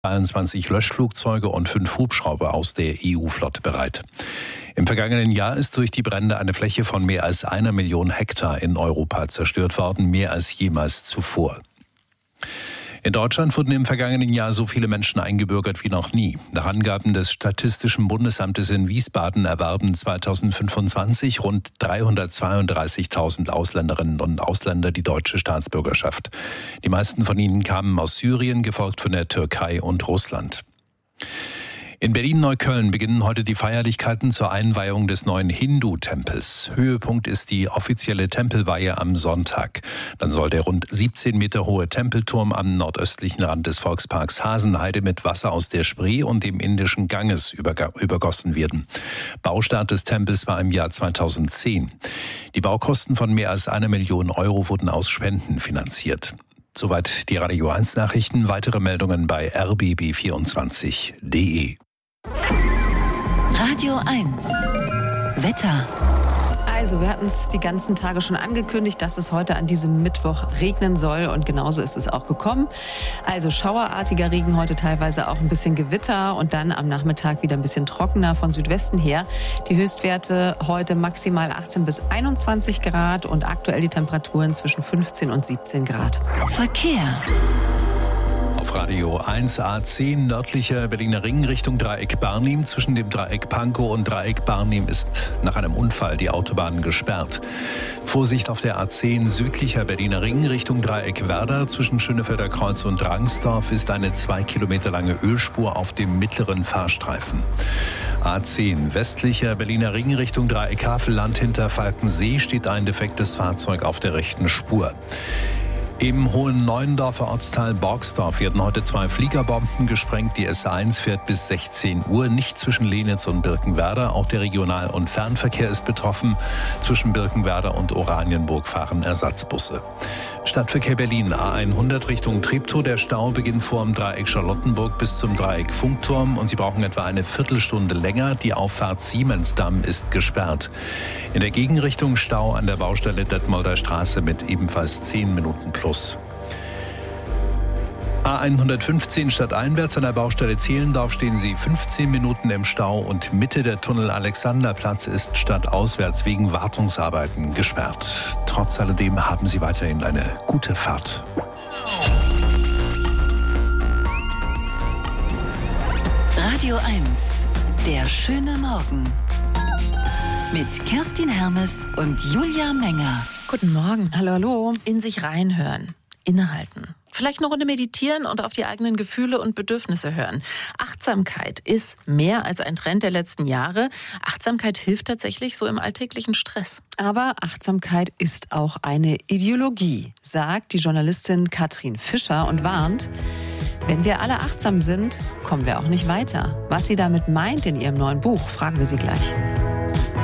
23 Löschflugzeuge und 5 Hubschrauber aus der EU-Flotte bereit. Im vergangenen Jahr ist durch die Brände eine Fläche von mehr als 1 Million Hektar in Europa zerstört worden, mehr als jemals zuvor. In Deutschland wurden im vergangenen Jahr so viele Menschen eingebürgert wie noch nie. Nach Angaben des Statistischen Bundesamtes in Wiesbaden erwarben 2025 rund 332.000 Ausländerinnen und Ausländer die deutsche Staatsbürgerschaft. Die meisten von ihnen kamen aus Syrien, gefolgt von der Türkei und Russland. In Berlin-Neukölln beginnen heute die Feierlichkeiten zur Einweihung des neuen Hindu-Tempels. Höhepunkt ist die offizielle Tempelweihe am Sonntag. Dann soll der rund 17 Meter hohe Tempelturm am nordöstlichen Rand des Volksparks Hasenheide mit Wasser aus der Spree und dem Indischen Ganges übergossen werden. Baustart des Tempels war im Jahr 2010. Die Baukosten von mehr als 1 Million Euro wurden aus Spenden finanziert. Soweit die Radio 1 Nachrichten. Weitere Meldungen bei rbb24.de. Radio 1 Wetter. Also, wir hatten es die ganzen Tage schon angekündigt, dass es heute an diesem Mittwoch regnen soll und genauso ist es auch gekommen. Also schauerartiger Regen, heute teilweise auch ein bisschen Gewitter und dann am Nachmittag wieder ein bisschen trockener von Südwesten her. Die Höchstwerte heute maximal 18 bis 21 Grad und aktuell die Temperaturen zwischen 15 und 17 Grad. Verkehr. Auf Radio 1 A10 nördlicher Berliner Ring Richtung Dreieck Barnim. Zwischen dem Dreieck Pankow und Dreieck Barnim ist nach einem Unfall die Autobahn gesperrt. Vorsicht auf der A10 südlicher Berliner Ring Richtung Dreieck Werder. Zwischen Schönefelder Kreuz und Rangsdorf ist eine 2 Kilometer lange Ölspur auf dem mittleren Fahrstreifen. A10 westlicher Berliner Ring Richtung Dreieck Havelland hinter Falkensee steht ein defektes Fahrzeug auf der rechten Spur. Im Hohen Neuendorfer Ortsteil Borgsdorf werden heute 2 Fliegerbomben gesprengt. Die S1 fährt bis 16 Uhr, nicht zwischen Lenitz und Birkenwerder. Auch der Regional- und Fernverkehr ist betroffen. Zwischen Birkenwerder und Oranienburg fahren Ersatzbusse. Stadtverkehr Berlin, A100 Richtung Treptow. Der Stau beginnt vor dem Dreieck Charlottenburg bis zum Dreieck Funkturm und Sie brauchen etwa eine Viertelstunde länger. Die Auffahrt Siemensdamm ist gesperrt. In der Gegenrichtung Stau an der Baustelle Detmolder Straße mit ebenfalls 10 Minuten plus. A115 stadteinwärts an der Baustelle Zehlendorf stehen Sie 15 Minuten im Stau und Mitte der Tunnel Alexanderplatz ist stadtauswärts wegen Wartungsarbeiten gesperrt. Trotz alledem haben Sie weiterhin eine gute Fahrt. Radio 1, der schöne Morgen. Mit Kerstin Hermes und Julia Menger. Guten Morgen. Hallo, hallo. In sich reinhören, innehalten. Vielleicht eine Runde meditieren und auf die eigenen Gefühle und Bedürfnisse hören. Achtsamkeit ist mehr als ein Trend der letzten Jahre. Achtsamkeit hilft tatsächlich so im alltäglichen Stress. Aber Achtsamkeit ist auch eine Ideologie, sagt die Journalistin Katrin Fischer und warnt, wenn wir alle achtsam sind, kommen wir auch nicht weiter. Was sie damit meint in ihrem neuen Buch, fragen wir sie gleich.